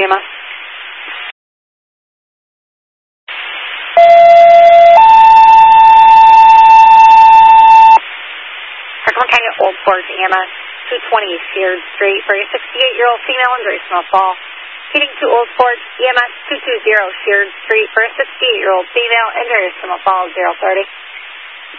EMS. Franklin County Old Forge EMS, 220 Sears Street for a 68-year-old female injury from a fall. Heading to Old Forge EMS, 220 Sears Street for a 68-year-old female injury from a fall, 030.